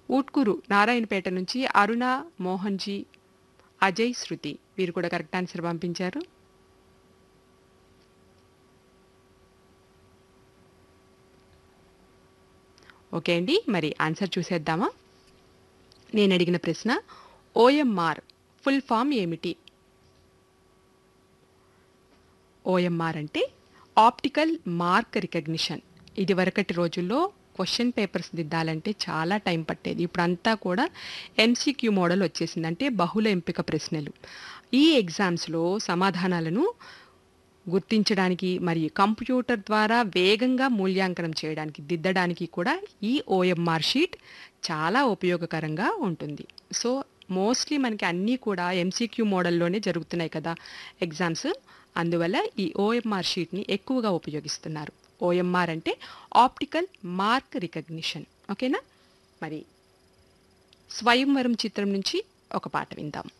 ఊట్కూరు నారాయణపేట నుంచి అరుణ, మోహన్‌జీ, అజయ్, శృతి వీరు కూడా కరెక్ట్ ఆన్సర్ పంపించారు. ఓకే అండి. మరి ఆన్సర్ చూసేద్దామా? నేనడిగిన ప్రశ్న ఓఎంఆర్ ఫుల్ ఫామ్ ఏమిటి? ఓఎంఆర్ అంటే ఆప్టికల్ మార్క్ రికగ్నిషన్. ఇదివరకటి రోజుల్లో క్వెషన్ పేపర్స్ దిద్దాలంటే చాలా టైం పట్టేది. ఇప్పుడంతా కూడా ఎంసీక్యూ మోడల్ వచ్చేసింది. అంటే బహుళ ఎంపిక ప్రశ్నలు. ఈ ఎగ్జామ్స్‌లో సమాధానాలను గుర్తించడానికి మరియు కంప్యూటర్ ద్వారా వేగంగా మూల్యాంకనం చేయడానికి, దిద్దడానికి కూడా ఈ ఓఎంఆర్ షీట్ చాలా ఉపయోగకరంగా ఉంటుంది. సో, మోస్ట్‌లీ మనకి అన్నీ కూడా ఎంసీక్యూ మోడల్‌లోనే జరుగుతున్నాయి కదా ఎగ్జామ్స్. అందువల్ల ఈ ఓఎంఆర్ షీట్‌ని ఎక్కువగా ఉపయోగిస్తున్నారు. ఓఎంఆర్ అంటే ఆప్టికల్ మార్క్ రికగ్నిషన్. ఓకేనా? మరి 'స్వయంవరం' చిత్రం నుంచి ఒక పాట విందాం.